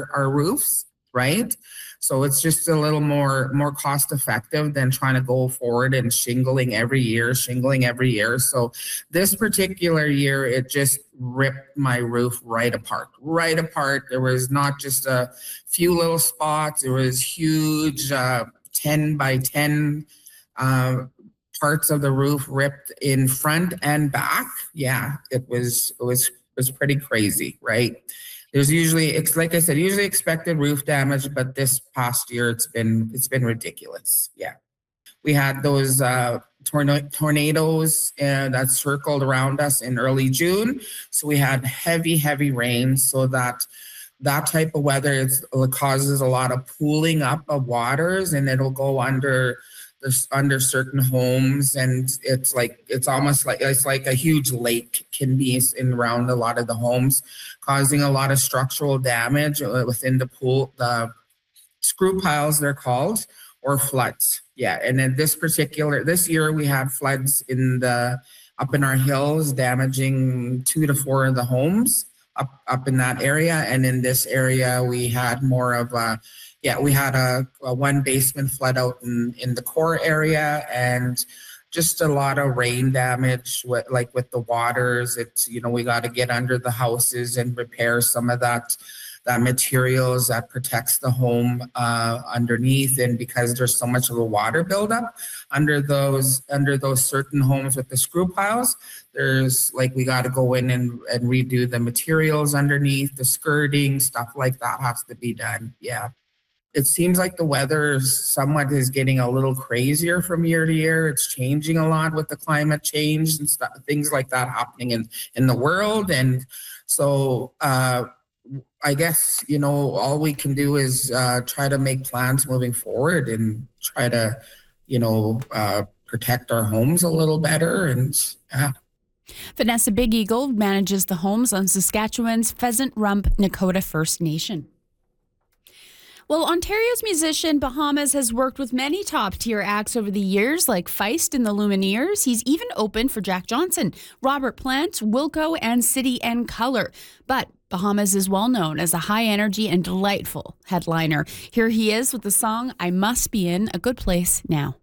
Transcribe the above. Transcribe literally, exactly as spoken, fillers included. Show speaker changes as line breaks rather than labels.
our, our roofs, right? So it's just a little more more cost effective than trying to go forward and shingling every year, shingling every year. So this particular year, it just ripped my roof right apart, right apart. There was not just a few little spots. There was huge uh, ten by ten uh, parts of the roof ripped in front and back. Yeah, it was it was it was pretty crazy, right? There's usually, it's like I said, usually expected roof damage, but this past year it's been it's been ridiculous. Yeah, we had those uh, torna- tornadoes uh, that circled around us in early June, so we had heavy, heavy rain. So that that type of weather is, it causes a lot of pooling up of waters, and it'll go under the under certain homes, and it's like it's almost like it's like a huge lake can be in around a lot of the homes, causing a lot of structural damage within the pool, the screw piles they're called, or floods. Yeah, and in this particular this year we had floods in the up in our hills, damaging two to four of the homes up up in that area, and in this area we had more of a yeah we had a, a one basement flood out in in the core area, and just a lot of rain damage with like with the waters. It's, you know, we got to get under the houses and repair some of that that materials that protects the home uh, underneath. And because there's so much of a water buildup under those under those certain homes with the screw piles, there's like we got to go in and, and redo the materials underneath, the skirting, stuff like that has to be done. Yeah. It seems like the weather somewhat is getting a little crazier from year to year. It's changing a lot with the climate change and stuff, things like that happening in, in the world. And so uh, I guess, you know, all we can do is uh, try to make plans moving forward and try to, you know, uh, protect our homes a little better. And yeah.
Vanessa Big Eagle manages the homes on Saskatchewan's Pheasant Rump Nakota First Nation. Well, Ontario's musician Bahamas has worked with many top-tier acts over the years, like Feist and the Lumineers. He's even opened for Jack Johnson, Robert Plant, Wilco, and City and Colour. But Bahamas is well known as a high-energy and delightful headliner. Here he is with the song I Must Be in a Good Place Now.